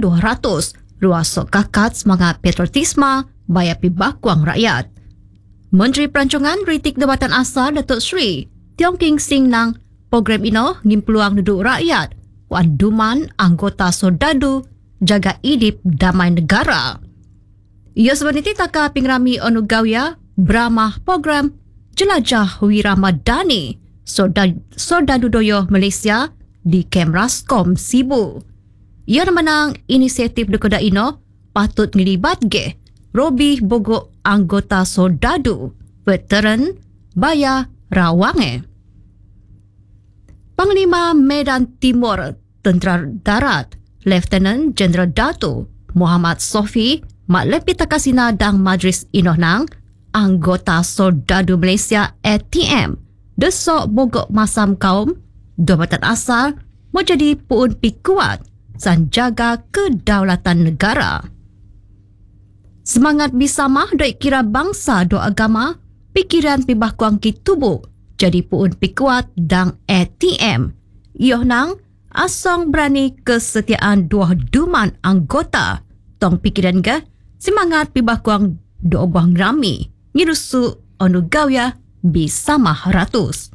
ruas sok kakat semangat patriotisme baya pibakuang rakyat. Menteri Pelancongan Ritik Jabatan Asal Datuk Seri Tiong King Sing nang program ino ngimpeluang duduk rakyat wan duman anggota Sodadu jaga idip damai negara. Ia sebenarnya taka pingrami onugawya beramah program Jelajah Wira Madani Sodadu Doyo Malaysia di Kem Raskom Sibu. Ia menang inisiatif dekoda ino patut ngilibat ge Robi Bogok anggota Sodadu veteran Baya Rawange. Panglima Medan Timur Tentera Darat Lieutenant General Dato Muhammad Sofi maklepi takasina dang majlis inohnang anggota Sodadu Malaysia ATM desok Bogok Masam Kaum Jabatan Asal mau jadi puun pi kuat san jaga kedaulatan negara. Semangat bisamah doi kira bangsa do agama pikiran pi bakuang ki tubuh jadi puun pi kuat dang ATM. Yoh nang asong berani kesetiaan dua duman anggota tong pikiran ke semangat pi bakuang do obang rami ngirusu onugawya bisamah ratus.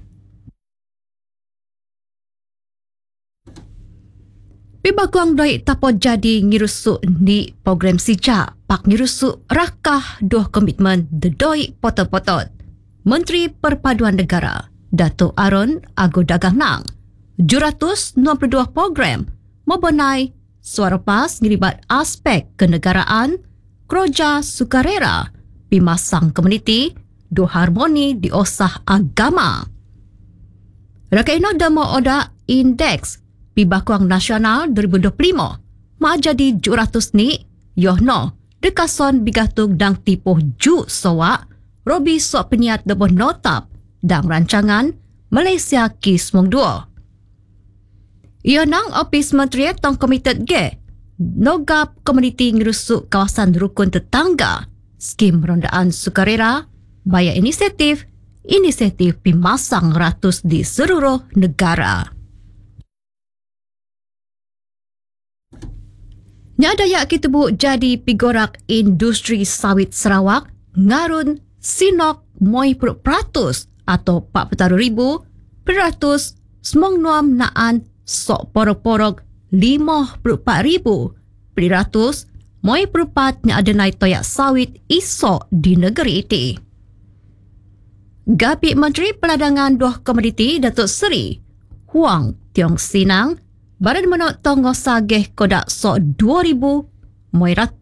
Pibakuang doi tapo jadi ngirusuk ni program sijak pak ngirusuk rakah doh komitmen dedoi potot-potot. Menteri Perpaduan Negara Datuk Aaron Ago Dagang Nang 792 program membenai suara pas ngiribat aspek kenegaraan kroja sukarera pimasang komuniti do harmoni di osah agama. Rakaino demo oda indeks Pibakuang Nasional 2025 mak jadi 700 ni yohno dekason bigatug dang tipuh ju sowak Robi sok peniat deboh notap dang rancangan Malaysia Kismong 2. Ia nang Opis Menteri tong komited ge nogap komuniti ngirusuk kawasan rukun tetangga skim rondaan sukarera baya inisiatif pimasang ratus di seluruh negara. Nyadayak kitubu jadi pigorak industri sawit Sarawak ngarun sinok moi peratus atau 40,000 peratus semong nuam naan sok porok-porok 54,000 peratus moi perupat nya adenai toyak sawit iso di negeri iti. Gapi Menteri Peladangan Doh Komoditi Datuk Seri Huang Tiong Sinang badan menok tongo sageh kodak sok 2,250,000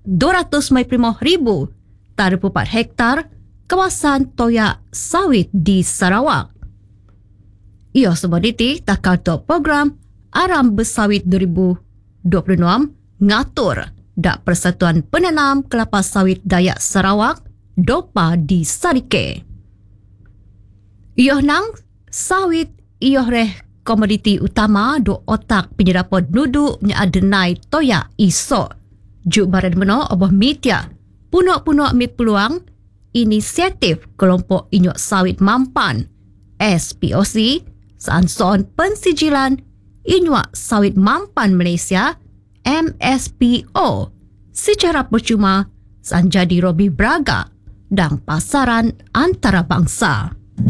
tarpupat hektar kawasan toyak sawit di Sarawak. Ia seboditi takal tok program Aram Bersawit 2026 ngatur dak Persatuan Penanam Kelapa Sawit Dayak Sarawak DOPA di Sarike. Ia nang sawit ia reh komoditi utama do otak penyerapan nuduk nya adenai toyak iso. Juk baran meno obah mitia punok-punok mi peluang inisiatif kelompok inyok sawit mampan SPOC sanson pensijilan inyok sawit mampan Malaysia MSPO secara percuma sanjadi Robi Braga dan pasaran antarabangsa.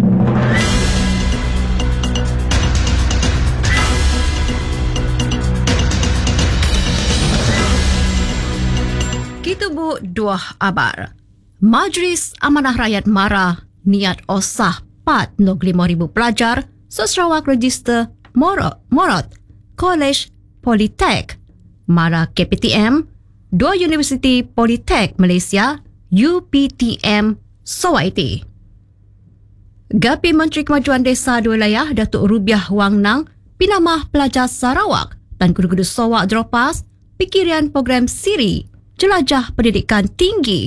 Kita bu dua abar. Majlis Amanah Rakyat Mara niat osah 45,000 pelajar Sarawak Register Morot College Politek Mara KPTM 2 Universiti Politek Malaysia UPTM Sawaiti. Gapi Menteri Kemajuan Desa Dua Wilayah Datuk Rubiah Wang Nang pinamah pelajar Sarawak dan guru-guru Sarawak dropas pikiran program Siri Jelajah Pendidikan Tinggi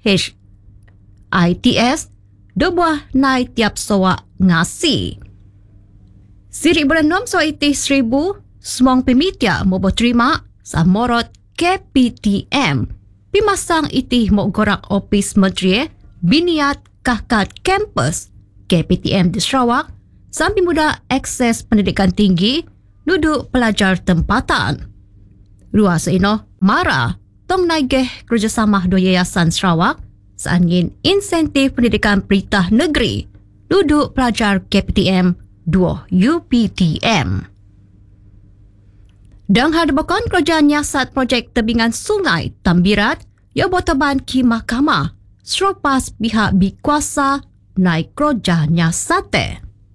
HITS dobuah naik tiap Sarawak ngasi. Siri berenom Sawaiti 1,000 semong pemitia mau terima samorot KPTM pimasang itih mau gorak Opis Menteri biniat kahkat kampus KPTM di Sarawak sambil mudah akses pendidikan tinggi duduk pelajar tempatan. Ruas ino Mara tong naigeh kerjasama dua Yayasan Sarawak seangin insentif pendidikan Peritah Negeri duduk pelajar KPTM 2 UPTM. Dan hadapkan kerajaan nyiasat projek tebingan sungai Tambirat ia botaban ki mahkamah selepas pihak berkuasa naik kerja nyiasat.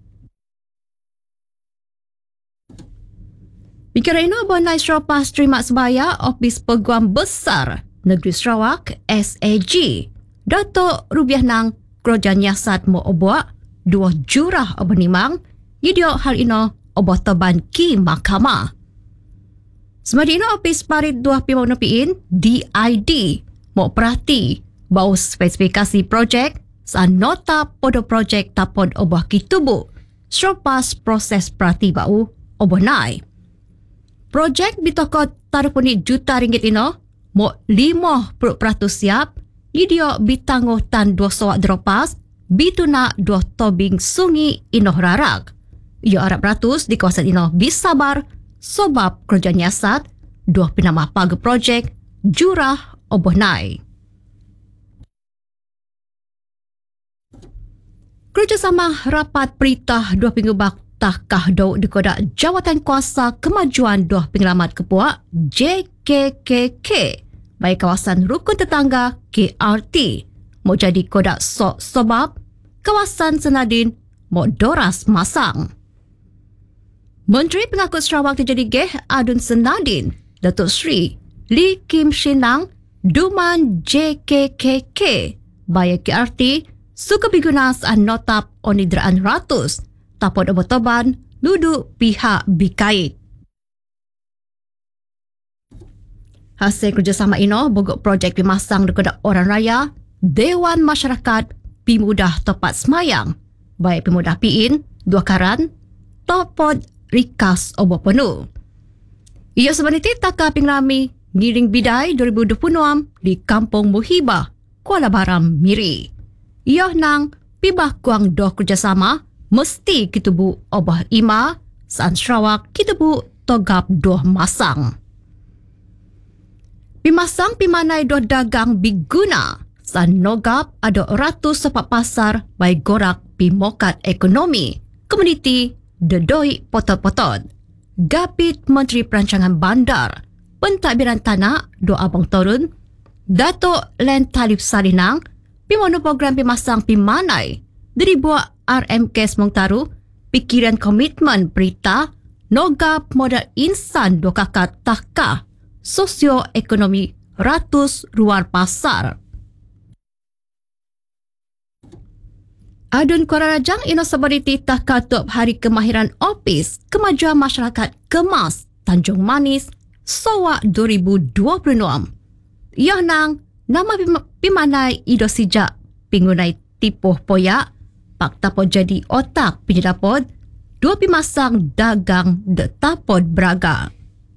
Pikir ini bonai selepas terima sebaya Ofis Peguam Besar Negeri Sarawak SAG Datuk Rubiah Nang kerajaan nyiasat mo obuak 2 jurah obenimang idio hal ino obotaban ki mahkamah. Semadi ino Ofis Parit 2 Pimanupiin DID mau perhati bau spesifikasi projek saan nota podo projek tapod obuh kitubu selepas proses perhati bau obonai. Projek bitokot tarupuni juta ringgit ino mau 50% siap idio bitangguh tan 2 sawak dropas bituna 2 tobing sungi ino rarak. Ia harap ratus di kawasan ino bisabar sebab kerja nyiasat 2 pinamah paga projek jurah obohnai. Kerjasama rapat Peritah 2 Pinggubak Tahkah Daud di Kodak Jawatan Kuasa Kemajuan 2 Penyelamat Kepuak JKKK baik kawasan Rukun Tetangga KRT mau jadi Kodak Sok sebab kawasan Senadin mau doras masang. Menteri Pengangkut Sarawak terjadi geh Adun Senadin Datuk Sri Lee Kim Shinang Duman JKKK baik KRT suka bigunas an notap onidraan ratus tapod obotoban duduk pihak bikait. Hasil kerjasama ino bogok projek pimasang dekat orang raya Dewan Masyarakat Pimudah Tepat Semayang baik Pimudah Piin 2 Karan tapod rikas obo penuh. Ia sebenarnya taka pingrami ngiring bidai 2026 di Kampung Muhibah Kuala Baram Miri. Ia nang pibah kuang doh kerjasama mesti kitubu obah ima saan Sarawak kitubu togap doh masang. Pimasang pimanai doh dagang biguna saan nogap ada ratus sepak pasar bai gorak pimokat ekonomi komuniti Dedoi Potot-Potot. Gapit Menteri Perancangan Bandar Pentadbiran Tanah do Abang Torun Datuk Len Talib Salinang pimonu program pimasang pimanai dari buat RMK Semongtaru pikiran komitmen berita nogap modal insan do kakak tahkah sosioekonomi ratus luar pasar. Adun Kuala Rajang ino sebariti tahkah top Hari Kemahiran Ofis Kemajuan Masyarakat Kemas Tanjung Manis Sarawak 2026. Ia nang nama pimanai ido sijak pingunai tipuh poyak pak tapod jadi otak penyedapod 2 pimasang dagang de tapod braga.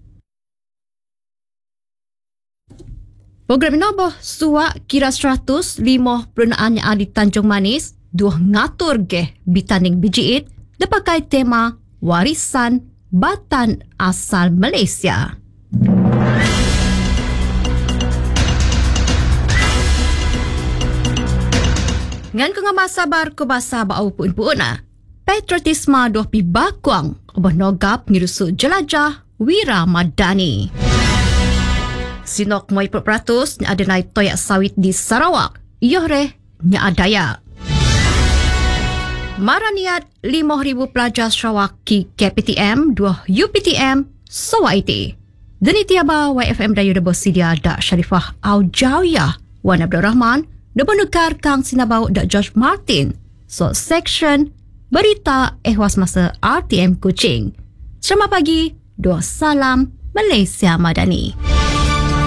Program inoboh suak kira 150 yang ada di Tanjung Manis 2 ngatur geh bitaning bijiit depakai tema warisan Batan asal Malaysia. Ngan ko nga masabar ko basa baaw puun-puun patriotisma doh pi bakwang obah nogap ngirusu jelajah Wira Madani. Sinok moy perperatus nya adenay toyak sawit di Sarawak. Iyohreh nya adaya. Maraniat 5,000 pelajar Sarawak ki KPTM 2 UPTM Sawaiti. Deni tiaba YFM Dayu Debo Sidia Dak Sharifah Aujawiyah Wan Abdul Rahman Depenukar Kang Sinabau Dak George Martin So Section Berita Ehwas Masa RTM Kuching. Selamat pagi, doa salam Malaysia Madani.